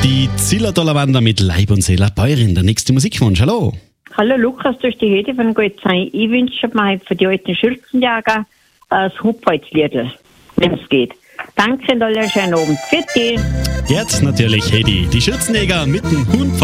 die Zillertaler mit Leib und Seele Bäuerin. Der nächste Musikwunsch, hallo. Hallo Lukas, durch die Hede von Goldzheim. Ich wünsche mir für die alten Schürzenjäger das Hubholzliedl, wenn es geht. Danke und alle schönen Abend. Für dich. Jetzt natürlich Hedi, die Schürzenjäger mit dem Hund.